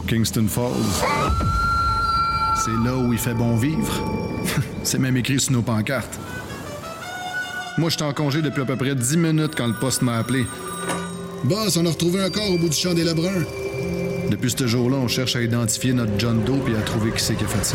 Kingston Falls. C'est là où il fait bon vivre. C'est même écrit sur nos pancartes. Moi, j'étais en congé depuis à peu près 10 minutes quand le poste m'a appelé. Boss, on a retrouvé un corps au bout du champ des Lebrun. Depuis ce jour-là, on cherche à identifier notre John Doe et à trouver qui c'est qui a fait ça.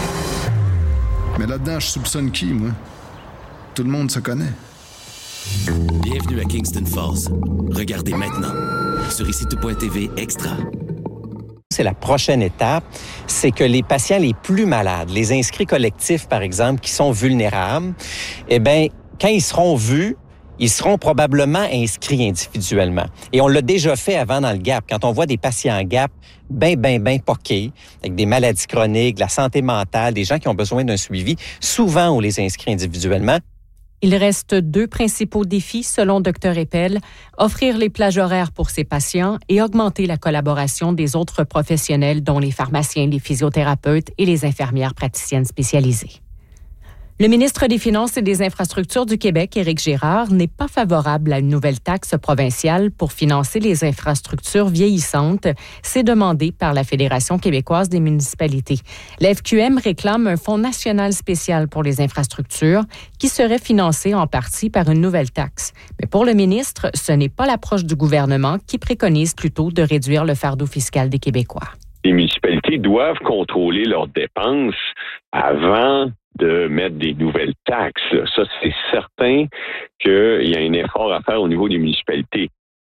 Mais là-dedans, je soupçonne qui, moi? Tout le monde se connaît. Bienvenue à Kingston Falls. Regardez maintenant sur ICTou.tv Extra. C'est la prochaine étape, c'est que les patients les plus malades, les inscrits collectifs, par exemple, qui sont vulnérables, eh bien, quand ils seront vus, ils seront probablement inscrits individuellement. Et on l'a déjà fait avant dans le GAP. Quand on voit des patients GAP bien poqués, avec des maladies chroniques, de la santé mentale, des gens qui ont besoin d'un suivi, souvent on les inscrit individuellement. Il reste 2 principaux défis, selon Dr Eppel, offrir les plages horaires pour ces patients et augmenter la collaboration des autres professionnels, dont les pharmaciens, les physiothérapeutes et les infirmières praticiennes spécialisées. Le ministre des Finances et des Infrastructures du Québec, Éric Girard, n'est pas favorable à une nouvelle taxe provinciale pour financer les infrastructures vieillissantes. C'est demandé par la Fédération québécoise des municipalités. La FQM réclame un fonds national spécial pour les infrastructures qui serait financé en partie par une nouvelle taxe. Mais pour le ministre, ce n'est pas l'approche du gouvernement qui préconise plutôt de réduire le fardeau fiscal des Québécois. Les municipalités doivent contrôler leurs dépenses avant de mettre des nouvelles taxes. Ça, c'est certain qu'il y a un effort à faire au niveau des municipalités.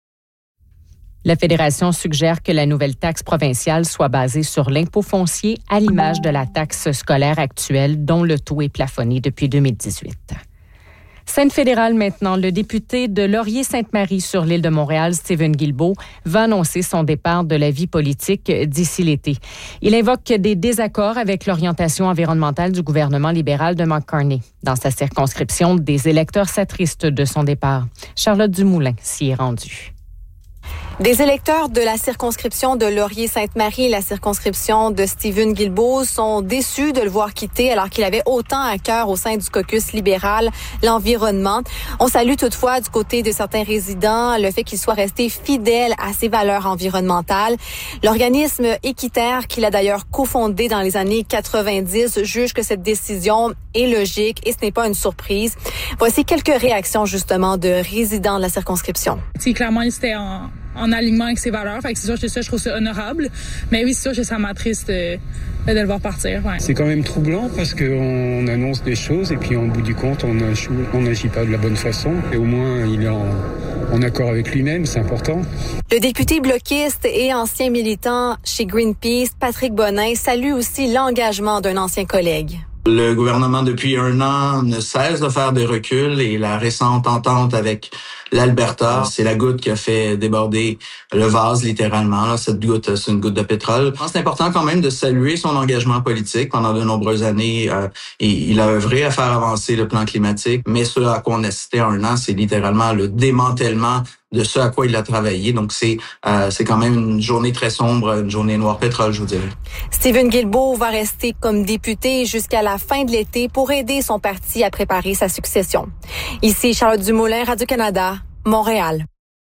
La Fédération suggère que la nouvelle taxe provinciale soit basée sur l'impôt foncier à l'image de la taxe scolaire actuelle dont le taux est plafonné depuis 2018. Scène fédérale maintenant, le député de Laurier-Sainte-Marie sur l'île de Montréal, Stephen Guilbeault, va annoncer son départ de la vie politique d'ici l'été. Il invoque des désaccords avec l'orientation environnementale du gouvernement libéral de Mark Carney. Dans sa circonscription, des électeurs s'attristent de son départ. Charlotte Dumoulin s'y est rendue. Des électeurs de la circonscription de Laurier-Sainte-Marie et la circonscription de Stephen Guilbeault sont déçus de le voir quitter alors qu'il avait autant à cœur au sein du caucus libéral l'environnement. On salue toutefois du côté de certains résidents le fait qu'il soit resté fidèle à ses valeurs environnementales. L'organisme Équiterre, qu'il a d'ailleurs cofondé dans les années 90, juge que cette décision est logique et ce n'est pas une surprise. Voici quelques réactions justement de résidents de la circonscription. C'est clairement, c'était en alignement avec ses valeurs. Fait que c'est sûr que je trouve ça honorable. Mais oui, c'est sûr que ça m'attriste de le voir partir. Ouais. C'est quand même troublant parce qu'on annonce des choses et puis au bout du compte, on n'agit pas de la bonne façon. Et au moins, il est en accord avec lui-même, c'est important. Le député bloquiste et ancien militant chez Greenpeace, Patrick Bonin, salue aussi l'engagement d'un ancien collègue. Le gouvernement, depuis 1 an, ne cesse de faire des reculs et la récente entente avec l'Alberta, c'est la goutte qui a fait déborder le vase, littéralement. Là, cette goutte, c'est une goutte de pétrole. Je pense que c'est important quand même de saluer son engagement politique. Pendant de nombreuses années, il a œuvré à faire avancer le plan climatique, mais ce à quoi on assistait 1 an, c'est littéralement le démantèlement de ce à quoi il a travaillé. Donc, c'est quand même une journée très sombre, une journée noire pétrole, je vous dirais. Stephen Guilbeault va rester comme député jusqu'à la fin de l'été pour aider son parti à préparer sa succession. Ici, Charlotte Dumoulin, Radio-Canada, Montréal.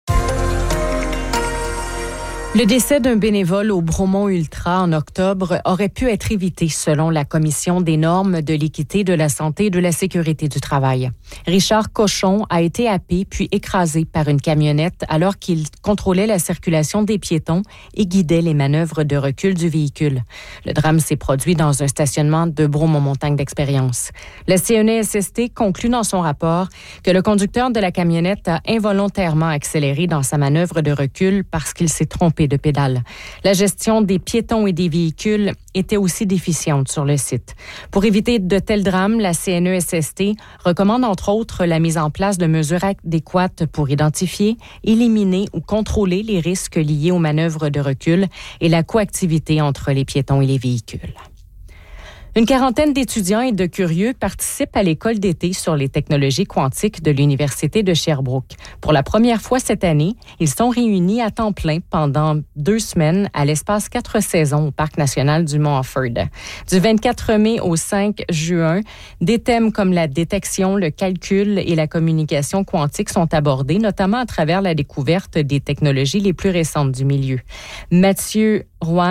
Le décès d'un bénévole au Bromont Ultra en octobre aurait pu être évité selon la Commission des normes de l'équité, de la santé et de la sécurité du travail. Richard Cochon a été happé puis écrasé par une camionnette alors qu'il contrôlait la circulation des piétons et guidait les manœuvres de recul du véhicule. Le drame s'est produit dans un stationnement de Bromont-Montagne d'Expérience. La CNESST conclut dans son rapport que le conducteur de la camionnette a involontairement accéléré dans sa manœuvre de recul parce qu'il s'est trompé de pédale. La gestion des piétons et des véhicules était aussi déficiente sur le site. Pour éviter de tels drames, la CNESST recommande entre autres la mise en place de mesures adéquates pour identifier, éliminer ou contrôler les risques liés aux manœuvres de recul et la coactivité entre les piétons et les véhicules. Une quarantaine d'étudiants et de curieux participent à l'école d'été sur les technologies quantiques de l'Université de Sherbrooke. Pour la première fois cette année, ils sont réunis à temps plein pendant 2 semaines à l'espace 4 saisons au Parc national du Mont-Offord. Du 24 mai au 5 juin, des thèmes comme la détection, le calcul et la communication quantique sont abordés, notamment à travers la découverte des technologies les plus récentes du milieu. Mathieu Roy